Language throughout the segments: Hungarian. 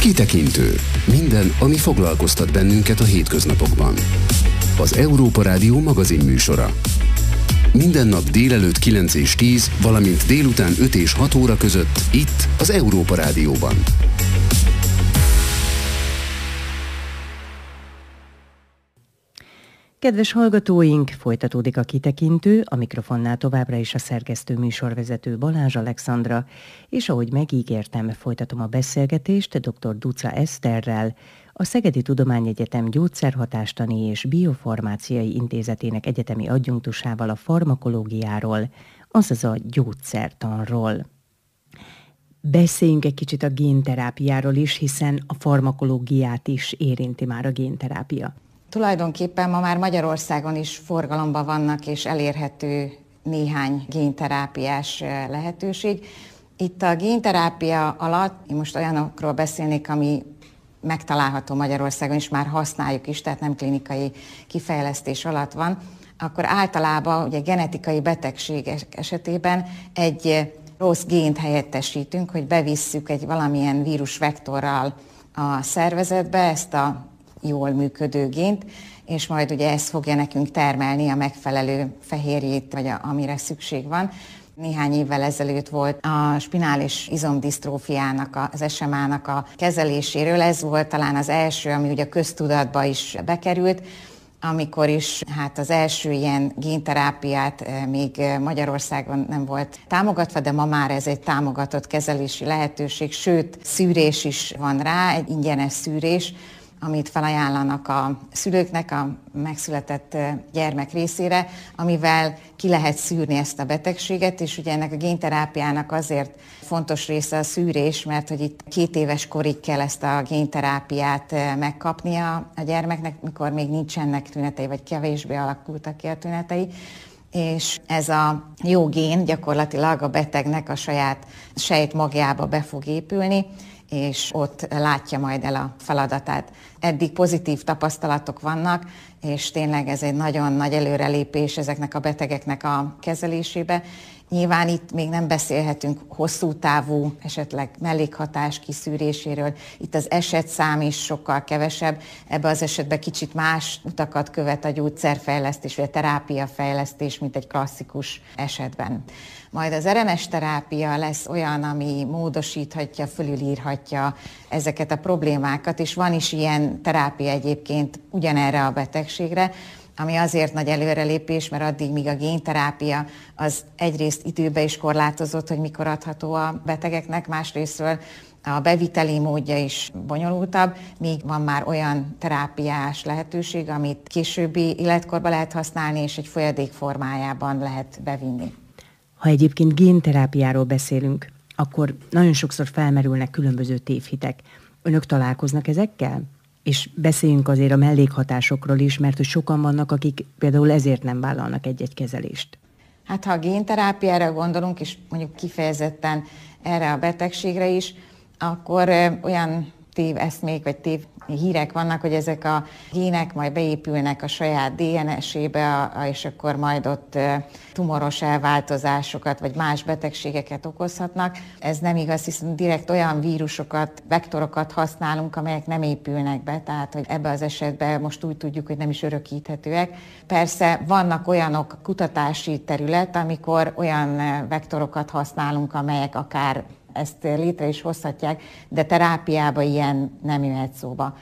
Kitekintő. Minden, ami foglalkoztat bennünket a hétköznapokban. Az Európa Rádió magazinműsora. Minden nap délelőtt 9 és 10, valamint délután 5 és 6 óra között itt az Európa Rádióban. Kedves hallgatóink, folytatódik a Kitekintő, a mikrofonnál továbbra is a szerkesztő műsorvezető Balázs Alexandra, és ahogy megígértem, folytatom a beszélgetést dr. Duca Eszterrel, a Szegedi Tudományegyetem Gyógyszerhatástani és Biofarmáciai Intézetének egyetemi adjunktusával a farmakológiáról, azaz a gyógyszertanról. Beszéljünk egy kicsit a génterápiáról is, hiszen a farmakológiát is érinti már a génterápia. Tulajdonképpen ma már Magyarországon is forgalomban vannak és elérhető néhány génterápiás lehetőség. Itt a génterápia alatt, én most olyanokról beszélnék, ami megtalálható Magyarországon, és már használjuk is, tehát nem klinikai kifejlesztés alatt van, akkor általában ugye genetikai betegség esetében egy rossz gént helyettesítünk, hogy bevisszük egy valamilyen vírusvektorral a szervezetbe ezt a jól működő gént, és majd ugye ez fogja nekünk termelni a megfelelő fehérjét, vagy amire szükség van. Néhány évvel ezelőtt volt a spinális izomdisztrófiának, az SMA-nak a kezeléséről. Ez volt talán az első, ami ugye a köztudatba is bekerült, amikor is az első ilyen génterápiát még Magyarországon nem volt támogatva, de ma már ez egy támogatott kezelési lehetőség, sőt szűrés is van rá, egy ingyenes szűrés, amit felajánlanak a szülőknek a megszületett gyermek részére, amivel ki lehet szűrni ezt a betegséget, és ugye ennek a génterápiának azért fontos része a szűrés, mert hogy itt 2 éves korig kell ezt a génterápiát megkapnia a gyermeknek, mikor még nincsenek tünetei, vagy kevésbé alakultak ki a tünetei, és ez a jó gén gyakorlatilag a betegnek a saját sejtmagjába be fog épülni, és ott látja majd el a feladatát. Eddig pozitív tapasztalatok vannak, és tényleg ez egy nagyon nagy előrelépés ezeknek a betegeknek a kezelésébe. Nyilván itt még nem beszélhetünk hosszú távú, esetleg mellékhatás kiszűréséről. Itt az esetszám is sokkal kevesebb. Ebben az esetben kicsit más utakat követ a gyógyszerfejlesztés, vagy a terápiafejlesztés, mint egy klasszikus esetben. Majd az RNS terápia lesz olyan, ami módosíthatja, fölülírhatja ezeket a problémákat, és van is ilyen terápia egyébként ugyanerre a betegségre, ami azért nagy előrelépés, mert addig, míg a génterápia az egyrészt időbe is korlátozott, hogy mikor adható a betegeknek, másrésztről a beviteli módja is bonyolultabb, míg van már olyan terápiás lehetőség, amit későbbi életkorban lehet használni, és egy folyadék formájában lehet bevinni. Ha egyébként génterápiáról beszélünk, akkor nagyon sokszor felmerülnek különböző tévhitek. Önök találkoznak ezekkel? És beszéljünk azért a mellékhatásokról is, mert hogy sokan vannak, akik például ezért nem vállalnak egy-egy kezelést. Ha a génterápiára gondolunk, és mondjuk kifejezetten erre a betegségre is, akkor olyan téveszmék vagy tévhírek vannak, hogy ezek a gének majd beépülnek a saját DNS-ébe, és akkor majd ott tumoros elváltozásokat vagy más betegségeket okozhatnak. Ez nem igaz, hiszen direkt olyan vírusokat, vektorokat használunk, amelyek nem épülnek be, tehát hogy ebben az esetben most úgy tudjuk, hogy nem is örökíthetőek. Persze vannak olyanok kutatási terület, amikor olyan vektorokat használunk, amelyek akár ezt létre is hozhatják, de terápiában ilyen nem jöhet szóba.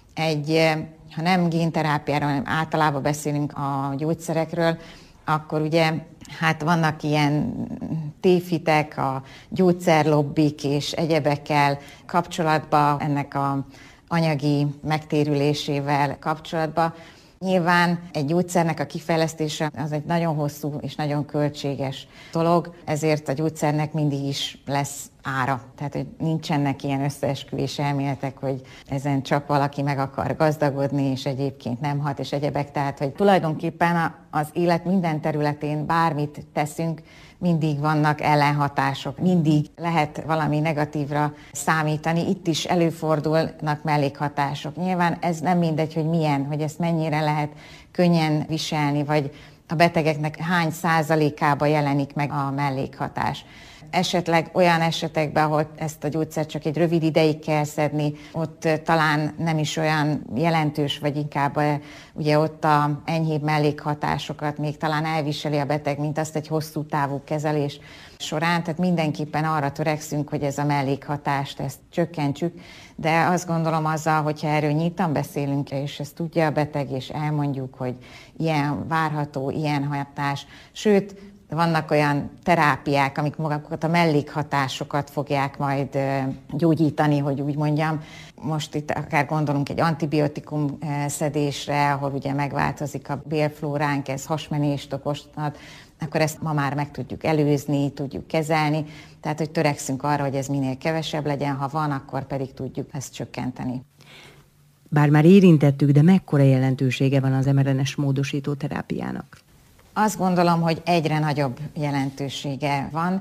Ha nem génterápiáról, hanem általában beszélünk a gyógyszerekről, akkor ugye vannak ilyen tévhitek, a gyógyszerlobbik és egyebekkel kapcsolatban, ennek a anyagi megtérülésével kapcsolatban. Nyilván egy gyógyszernek a kifejlesztése az egy nagyon hosszú és nagyon költséges dolog, ezért a gyógyszernek mindig is lesz ára. Tehát, hogy nincsenek ilyen összeesküvés elméletek, hogy ezen csak valaki meg akar gazdagodni, és egyébként nem hat, és egyebek. Tehát, hogy tulajdonképpen az élet minden területén bármit teszünk, mindig vannak ellenhatások, mindig lehet valami negatívra számítani, itt is előfordulnak mellékhatások. Nyilván ez nem mindegy, hogy milyen, hogy ezt mennyire lehet könnyen viselni, vagy a betegeknek hány százalékában jelenik meg a mellékhatás. Esetleg olyan esetekben, ahol ezt a gyógyszert csak egy rövid ideig kell szedni, ott talán nem is olyan jelentős, vagy inkább ugye ott a enyhébb mellékhatásokat még talán elviseli a beteg, mint azt egy hosszú távú kezelés során. Tehát mindenképpen arra törekszünk, hogy ez a mellékhatást, ezt csökkentsük, de azt gondolom azzal, hogyha erről nyíltan beszélünk, és ezt tudja a beteg, és elmondjuk, hogy ilyen várható, ilyen hatás, sőt, vannak olyan terápiák, amik magukat a mellékhatásokat fogják majd gyógyítani, hogy úgy mondjam. Most itt akár gondolunk egy antibiotikum szedésre, ahol ugye megváltozik a bélflóránk, ez hasmenést okozhat, akkor ezt ma már meg tudjuk előzni, tudjuk kezelni, tehát hogy törekszünk arra, hogy ez minél kevesebb legyen, ha van, akkor pedig tudjuk ezt csökkenteni. Bár már érintettük, de mekkora jelentősége van az mRNA-s módosító terápiának? Azt gondolom, hogy egyre nagyobb jelentősége van,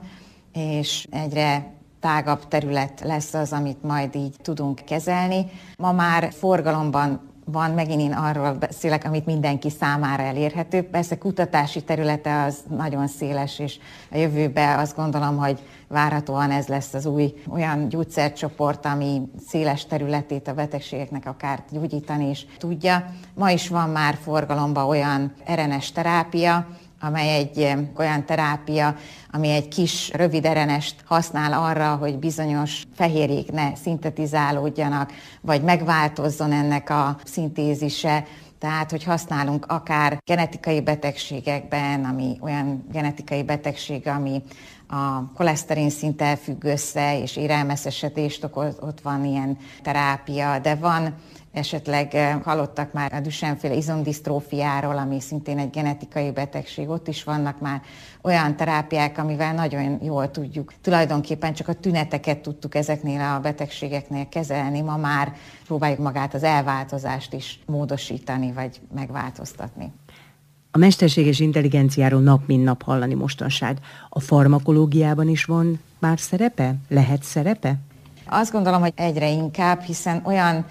és egyre tágabb terület lesz az, amit majd így tudunk kezelni. Ma már forgalomban van, megint én arról beszélek, amit mindenki számára elérhető. Persze kutatási területe az nagyon széles, és a jövőben azt gondolom, hogy várhatóan ez lesz az új olyan gyógyszercsoport, ami széles területét a betegségeknek akár gyógyítani is tudja. Ma is van már forgalomban olyan RNS terápia, amely egy olyan terápia, ami egy kis rövid RNS-t használ arra, hogy bizonyos fehérjék ne szintetizálódjanak, vagy megváltozzon ennek a szintézise. Tehát, hogy használunk akár genetikai betegségekben, ami olyan genetikai betegség, ami a koleszterin szinttel függ össze, és érelmeszesedést okoz, ott van ilyen terápia, de van esetleg hallottak már a Duchenne-féle izomdisztrófiáról, ami szintén egy genetikai betegség, ott is vannak már olyan terápiák, amivel nagyon jól tudjuk. Tulajdonképpen csak a tüneteket tudtuk ezeknél a betegségeknél kezelni, ma már próbáljuk magát az elváltozást is módosítani, vagy megváltoztatni. A mesterséges intelligenciáról nap mint nap hallani mostanság. A farmakológiában is van már szerepe? Lehet szerepe? Azt gondolom, hogy egyre inkább, hiszen olyan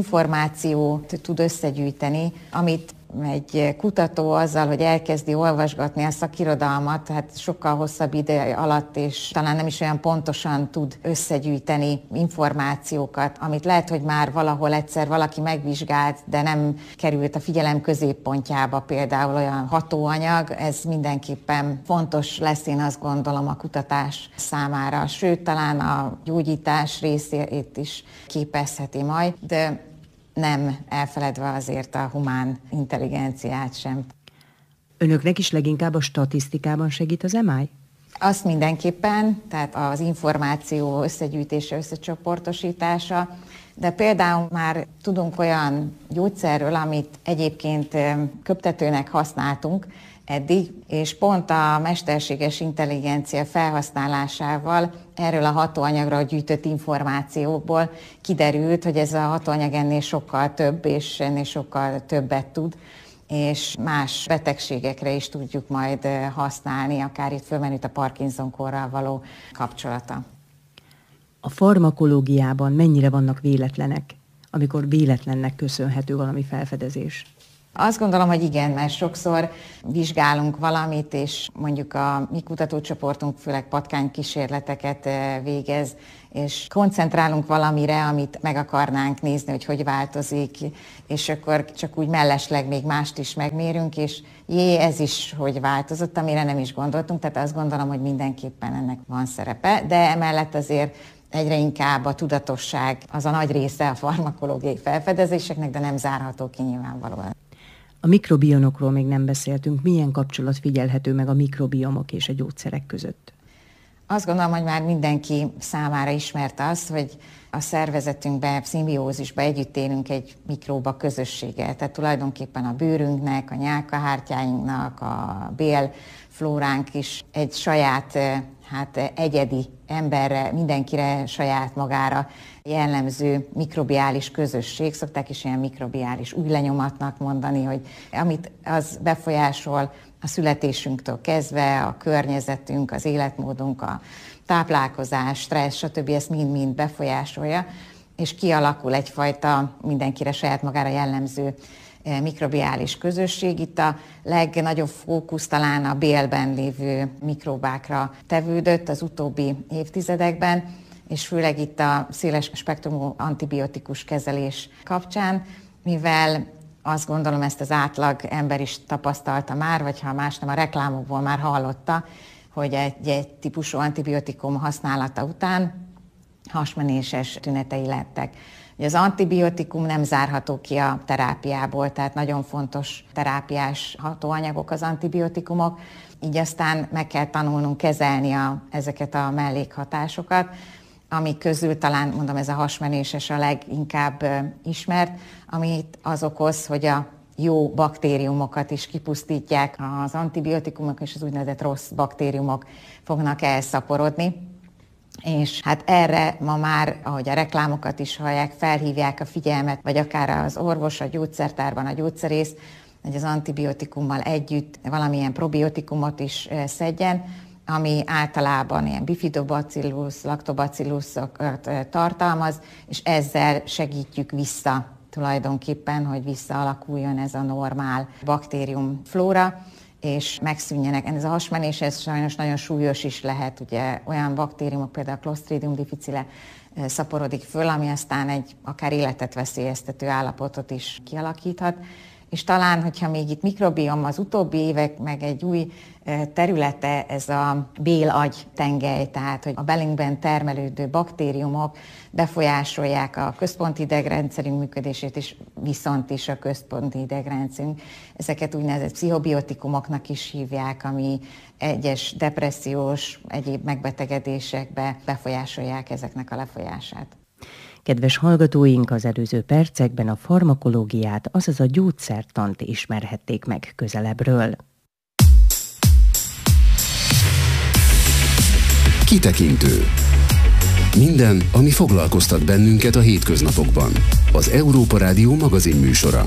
információt tud összegyűjteni, amit egy kutató azzal, hogy elkezdi olvasgatni a szakirodalmat, hát sokkal hosszabb ide alatt, és talán nem is olyan pontosan tud összegyűjteni információkat, amit lehet, hogy már valahol egyszer valaki megvizsgált, de nem került a figyelem középpontjába például olyan hatóanyag, ez mindenképpen fontos lesz, én azt gondolom, a kutatás számára, sőt, talán a gyógyítás részét is képezheti majd, de nem elfeledve azért a humán intelligenciát sem. Önöknek is leginkább a statisztikában segít az MI? Azt mindenképpen, tehát az információ összegyűjtése, összecsoportosítása, de például már tudunk olyan gyógyszerről, amit egyébként köptetőnek használtunk eddig, és pont a mesterséges intelligencia felhasználásával erről a hatóanyagra gyűjtött információkból kiderült, hogy ez a hatóanyag ennél sokkal több, és ennél sokkal többet tud, és más betegségekre is tudjuk majd használni, akár itt fölmenült a Parkinson-korral való kapcsolata. A farmakológiában mennyire vannak véletlenek, amikor véletlennek köszönhető valami felfedezés? Azt gondolom, hogy igen, mert sokszor vizsgálunk valamit, és mondjuk a mi kutatócsoportunk főleg patkánykísérleteket végez, és koncentrálunk valamire, amit meg akarnánk nézni, hogy változik, és akkor csak úgy mellesleg még mást is megmérünk, és ez is hogy változott, amire nem is gondoltunk, tehát azt gondolom, hogy mindenképpen ennek van szerepe, de emellett azért egyre inkább a tudatosság az a nagy része a farmakológiai felfedezéseknek, de nem zárható ki nyilvánvalóan. A mikrobionokról még nem beszéltünk. Milyen kapcsolat figyelhető meg a mikrobiomok és a gyógyszerek között? Azt gondolom, hogy már mindenki számára ismert az, hogy a szervezetünkben, szimbiózisban együtt élünk egy mikróba közösséggel. Tehát tulajdonképpen a bőrünknek, a nyálkahártyáinknak, a bélflóránk is egy saját, egyedi emberre, mindenkire saját magára jellemző mikrobiális közösség. Szokták is ilyen mikrobiális új lenyomatnak mondani, hogy amit az befolyásol a születésünktől kezdve, a környezetünk, az életmódunk, a táplálkozás, stressz, stb. Ezt mind-mind befolyásolja, és kialakul egyfajta mindenkire saját magára jellemző mikrobiális közösség. Itt a legnagyobb fókusz talán a bélben lévő mikróbákra tevődött az utóbbi évtizedekben, és főleg itt a széles spektrumú antibiotikus kezelés kapcsán, mivel azt gondolom, ezt az átlag ember is tapasztalta már, vagy ha más nem, a reklámokból már hallotta, hogy egy típusú antibiotikum használata után hasmenéses tünetei lettek. Az antibiotikum nem zárható ki a terápiából, tehát nagyon fontos terápiás hatóanyagok az antibiotikumok, így aztán meg kell tanulnunk kezelni ezeket a mellékhatásokat, amik közül talán, mondom, ez a hasmenéses a leginkább ismert, amit az okoz, hogy a jó baktériumokat is kipusztítják, az antibiotikumok és az úgynevezett rossz baktériumok fognak elszaporodni. És hát erre ma már, ahogy a reklámokat is hallják, felhívják a figyelmet, vagy akár az orvos, a gyógyszertárban a gyógyszerész, hogy az antibiotikummal együtt valamilyen probiotikumot is szedjen, ami általában ilyen bifidobacillus, lactobacillusokat tartalmaz, és ezzel segítjük vissza tulajdonképpen, hogy visszaalakuljon ez a normál baktériumflóra, és megszűnjenek. Ez a hasmenés, ez sajnos nagyon súlyos is lehet, ugye olyan baktériumok, például a Clostridium difficile szaporodik föl, ami aztán egy akár életet veszélyeztető állapotot is kialakíthat. És talán, hogyha még itt mikrobiom az utóbbi évek, meg egy új területe, ez a bél-agy tengely, tehát hogy a belünkben termelődő baktériumok befolyásolják a központi idegrendszerünk működését, és viszont is a központi idegrendszerünk. Ezeket úgynevezett pszichobiotikumoknak is hívják, ami egyes depressziós, egyéb megbetegedésekbe befolyásolják ezeknek a lefolyását. Kedves hallgatóink, az előző percekben a farmakológiát, azaz a gyógyszertant ismerhették meg közelebbről. Kitekintő. Minden, ami foglalkoztat bennünket a hétköznapokban. Az Európa Rádió magazinműsora.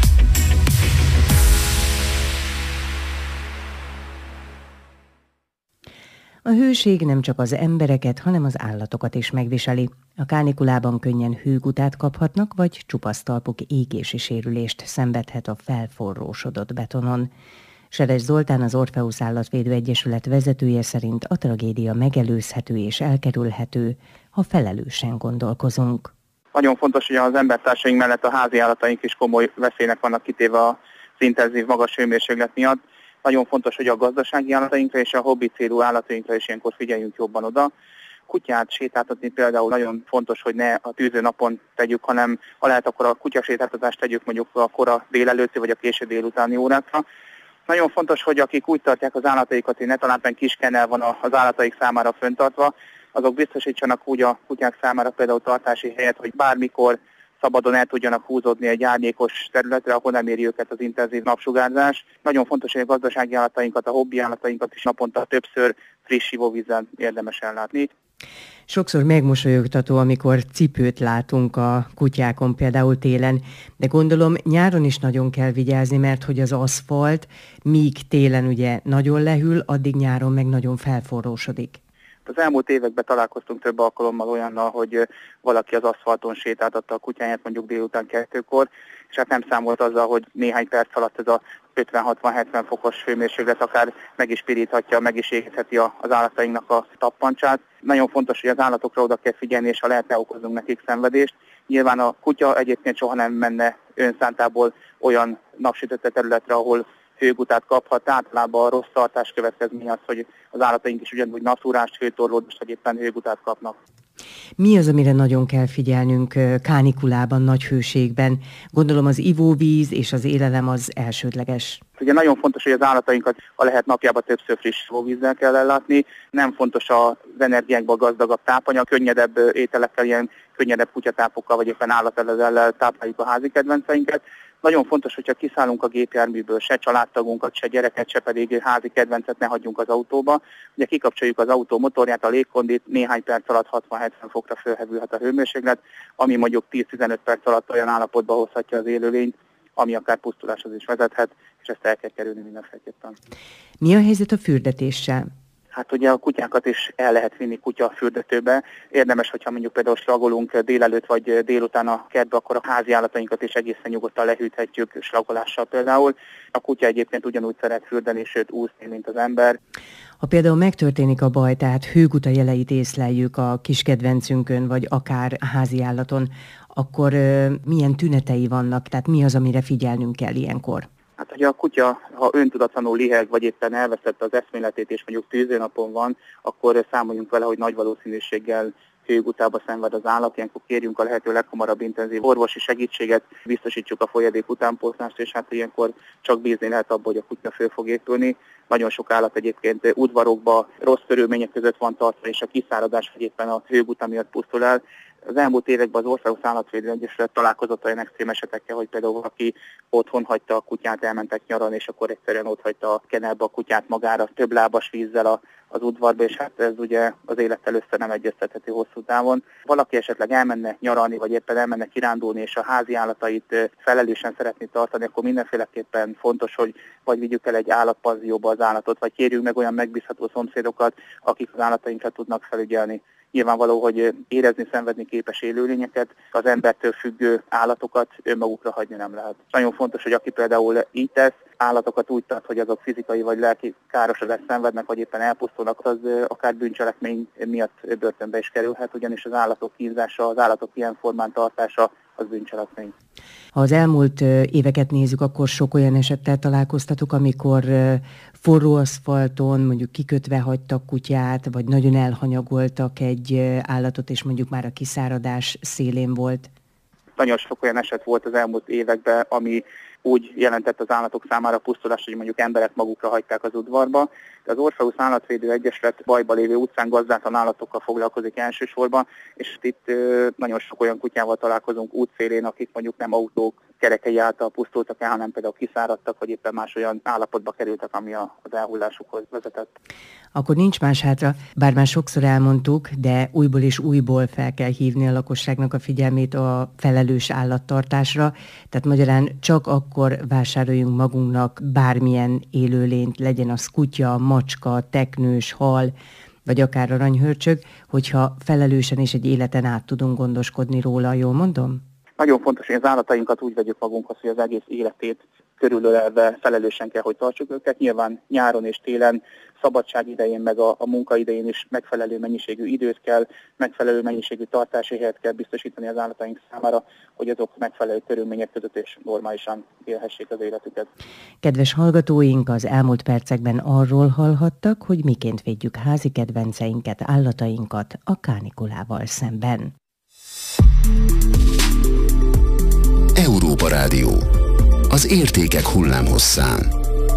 A hőség nem csak az embereket, hanem az állatokat is megviseli. A kánikulában könnyen hőgutát kaphatnak, vagy csupasztalpuk égési sérülést szenvedhet a felforrósodott betonon. Seres Zoltán, az Orpheus Állatvédő Egyesület vezetője szerint a tragédia megelőzhető és elkerülhető, ha felelősen gondolkozunk. Nagyon fontos, hogy az embertársaink mellett a házi állataink is komoly veszélynek vannak kitéve az intenzív magas hőmérséklet miatt. Nagyon fontos, hogy a gazdasági állatainkra és a hobbi célú állatainkra is ilyenkor figyeljünk jobban oda. Kutyát sétáltatni például nagyon fontos, hogy ne a tűző napon tegyük, hanem ha lehet, akkor a kutyasétáltatást tegyük mondjuk a kora délelőtti vagy a késő délutáni órákra. Nagyon fontos, hogy akik úgy tartják az állataikat, hogy ne talán kis kennel van az állataik számára föntartva, azok biztosítsanak úgy a kutyák számára például tartási helyet, hogy bármikor szabadon el tudjanak húzódni egy árnyékos területre, ahol nem éri őket az intenzív napsugárzás. Nagyon fontos, hogy a gazdasági állatainkat, a hobbi állatainkat is naponta többször friss ivóvízzel érdemes ellátni. Sokszor megmosolyogtató, amikor cipőt látunk a kutyákon, például télen, de gondolom nyáron is nagyon kell vigyázni, mert hogy az aszfalt, míg télen ugye nagyon lehűl, addig nyáron meg nagyon felforrósodik. Az elmúlt években találkoztunk több alkalommal olyannal, hogy valaki az aszfalton sétáltatta a kutyáját mondjuk délután 2-kor, és hát nem számolt azzal, hogy néhány perc alatt ez a 50-60-70 fokos hőmérséklet akár meg is piríthatja, meg is égetheti az állatainknak a tappancsát. Nagyon fontos, hogy az állatokra oda kell figyelni, és ha lehet, ne okozunk nekik szenvedést. Nyilván a kutya egyébként soha nem menne önszántából olyan napsütötte területre, ahol hőgutát kaphat. Általában a rossz tartás következménye az, hogy az állataink is ugyanúgy napszúrást, hőtorlódást, vagy éppen hőgutát kapnak. Mi az, amire nagyon kell figyelnünk kánikulában, nagy hőségben? Gondolom az ivóvíz és az élelem az elsődleges. Ugye nagyon fontos, hogy az állatainkat a lehet napjában többször friss ivóvízzel kell ellátni. Nem fontos az energiákból gazdagabb tápanyag, könnyedebb ételekkel, ilyen könnyedebb kutyatápokkal, vagy éppen állatelezzellel tápláljuk a házi kedvenceinket. Nagyon fontos, hogyha kiszállunk a gépjárműből, se családtagunkat, se gyereket, se pedig házi kedvencet ne hagyjunk az autóba. Ugye kikapcsoljuk az autó motorját, a légkondit, néhány perc alatt 60-70 fokra fölhevülhet a hőmérséklet, ami mondjuk 10-15 perc alatt olyan állapotba hozhatja az élőlényt, ami akár pusztuláshoz is vezethet, és ezt el kell kerülni mindenféleképpen. Mi a helyzet a fürdetéssel? Hát ugye a kutyákat is el lehet vinni kutyafürdetőbe. Érdemes, hogyha mondjuk például slagolunk délelőtt vagy délután a kertbe, akkor a házi állatainkat is egészen nyugodtan lehűthetjük slagolással például. A kutya egyébként ugyanúgy szeret fürdeni, sőt úszni, mint az ember. Ha például megtörténik a baj, tehát hőguta jeleit észleljük a kis kedvencünkön, vagy akár házi állaton, akkor milyen tünetei vannak, tehát mi az, amire figyelnünk kell ilyenkor? Hát ugye a kutya, ha öntudatlanul liheg, vagy éppen elvesztette az eszméletét, és mondjuk tűzőnapon van, akkor számoljunk vele, hogy nagy valószínűséggel hőgutába szenved az állat, ilyenkor kérjünk a lehető leghamarabb intenzív orvosi segítséget, biztosítsuk a folyadék utánpótlást, és hát ilyenkor csak bízni lehet abban, hogy a kutya föl fog épülni. Nagyon sok állat egyébként udvarokban rossz körülmények között van tartva, és a kiszáradás vagy éppen a hőguta miatt pusztul el. Az elmúlt években az Országos Állatvédelmi Egyesület találkozott olyan extrém esetekkel, hogy például valaki otthon hagyta a kutyát, elmentek nyaralni, és akkor egyszerűen ott hagyta a kenelbe a kutyát magára, több lábas vízzel az udvarba, és hát ez ugye az élettel össze nem egyeztethető hosszú távon. Valaki esetleg elmenne nyaralni, vagy éppen elmenne kirándulni, és a házi állatait felelősen szeretné tartani, akkor mindenféleképpen fontos, hogy vagy vigyük el egy állatpanzióba az állatot, vagy kérjünk meg olyan megbízható szomszédokat, akik az állatainkat tudnak felügyelni. Nyilvánvaló, hogy érezni, szenvedni képes élőlényeket, az embertől függő állatokat önmagukra hagyni nem lehet. Nagyon fontos, hogy aki például így tesz, állatokat úgy tart, hogy azok fizikai vagy lelki károsodást szenvednek, vagy éppen elpusztulnak, az akár bűncselekmény miatt börtönbe is kerülhet, ugyanis az állatok kínzása, az állatok ilyen formán tartása az bűncselekmény. Ha az elmúlt éveket nézzük, akkor sok olyan esettel találkoztatok, amikor forró aszfalton mondjuk kikötve hagytak kutyát, vagy nagyon elhanyagoltak egy állatot, és mondjuk már a kiszáradás szélén volt. Nagyon sok olyan eset volt az elmúlt években, ami úgy jelentett az állatok számára pusztulást, hogy mondjuk emberek magukra hagyták az udvarba. De az Országos Állatvédelmi Egyesület bajba lévő utcán gazdátlan állatokkal foglalkozik elsősorban, és itt nagyon sok olyan kutyával találkozunk útszélén, akik mondjuk nem autók kerekei által pusztultak el, hanem például kiszáradtak, vagy éppen más olyan állapotba kerültek, ami az elhullásukhoz vezetett. Akkor nincs más hátra, bár már sokszor elmondtuk, de újból és újból fel kell hívni a lakosságnak a figyelmét a felelős állattartásra, tehát magyarán csak akkor vásároljunk magunknak bármilyen élőlényt, legyen az kutya, macska, teknős, hal, vagy akár aranyhörcsög, hogyha felelősen és egy életen át tudunk gondoskodni róla, jól mondom? Nagyon fontos, hogy az állatainkat úgy vegyük magunkhoz, hogy az egész életét körülölelve felelősen kell, hogy tartsuk őket. Nyilván nyáron és télen, szabadság idején, meg a munka idején is megfelelő mennyiségű időt kell, megfelelő mennyiségű tartási helyet kell biztosítani az állataink számára, hogy azok megfelelő körülmények között és normálisan élhessék az életüket. Kedves hallgatóink, az elmúlt percekben arról hallhattak, hogy miként védjük házi kedvenceinket, állatainkat a kánikulával szemben. Európa Rádió. Az értékek hullámhosszán.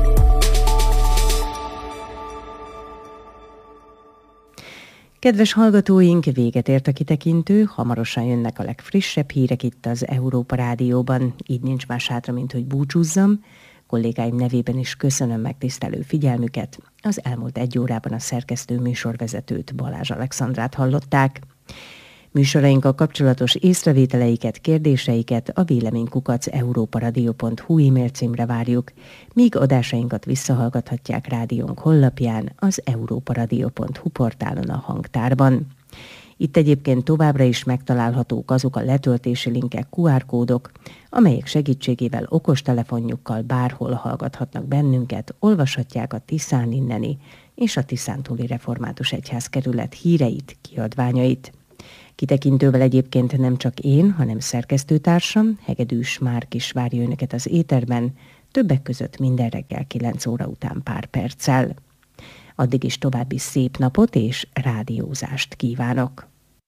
Kedves hallgatóink, véget ért a kitekintő, hamarosan jönnek a legfrissebb hírek itt az Európa Rádióban. Így nincs más hátra, mint hogy búcsúzzam. Kollégáim nevében is köszönöm megtisztelő figyelmüket. Az elmúlt 1 órában a szerkesztő műsorvezetőt, Balázs Alexandrát hallották. Műsorainkkal kapcsolatos észrevételeiket, kérdéseiket a véleménykukac@europaradio.hu e-mail címre várjuk, míg adásainkat visszahallgathatják rádiónk honlapján, az europaradio.hu portálon a hangtárban. Itt egyébként továbbra is megtalálhatók azok a letöltési linkek, QR kódok, amelyek segítségével okostelefonjukkal bárhol hallgathatnak bennünket, olvashatják a Tiszán inneni és a Tiszántúli Református Egyházkerület híreit, kiadványait. Kitekintővel egyébként nem csak én, hanem szerkesztőtársam, Hegedűs Márk is várja önöket az éterben, többek között minden reggel 9 óra után pár perccel. Addig is további szép napot és rádiózást kívánok!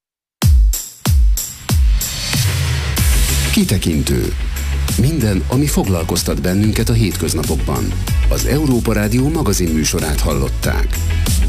Kitekintő. Minden, ami foglalkoztat bennünket a hétköznapokban. Az Európa Rádió magazinműsorát hallották.